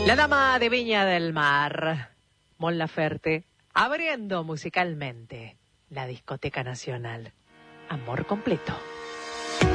La dama de Viña del Mar, Mon Laferte, abriendo musicalmente la discoteca nacional. Amor completo.